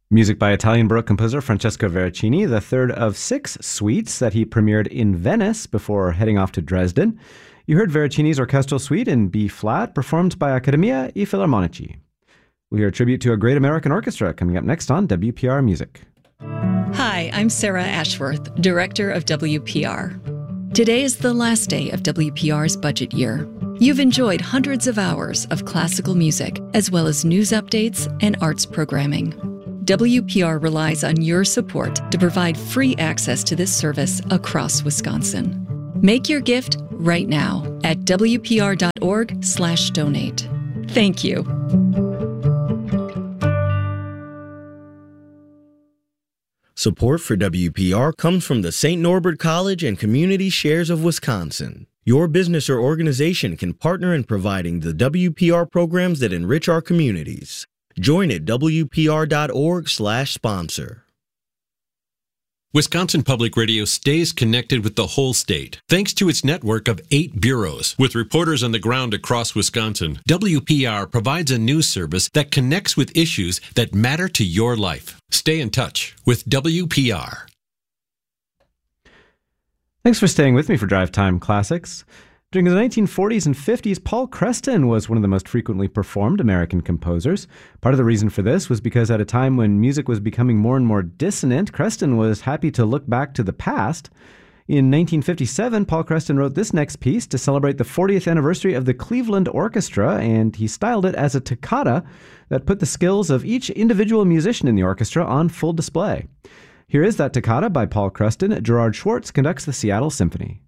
Music by Italian Baroque composer Francesco Veracini, the third of 6 suites that he premiered in Venice before heading off to Dresden. You heard Veracini's orchestral suite in B-flat, performed by Accademia I Filarmonici. We'll hear a tribute to a great American orchestra coming up next on WPR Music. Hi, I'm Sarah Ashworth, Director of WPR. Today is the last day of WPR's budget year. You've enjoyed hundreds of hours of classical music, as well as news updates and arts programming. WPR relies on your support to provide free access to this service across Wisconsin. Make your gift right now at wpr.org/donate. Thank you. Support for WPR comes from the St. Norbert College and Community Shares of Wisconsin. Your business or organization can partner in providing the WPR programs that enrich our communities. Join at wpr.org/sponsor. Wisconsin Public Radio stays connected with the whole state, thanks to its network of 8 bureaus. With reporters on the ground across Wisconsin, WPR provides a news service that connects with issues that matter to your life. Stay in touch with WPR. Thanks for staying with me for Drive Time Classics. During the 1940s and 50s, Paul Creston was one of the most frequently performed American composers. Part of the reason for this was because at a time when music was becoming more and more dissonant, Creston was happy to look back to the past. In 1957, Paul Creston wrote this next piece to celebrate the 40th anniversary of the Cleveland Orchestra, and he styled it as a toccata that put the skills of each individual musician in the orchestra on full display. Here is that toccata by Paul Creston. Gerard Schwartz conducts the Seattle Symphony.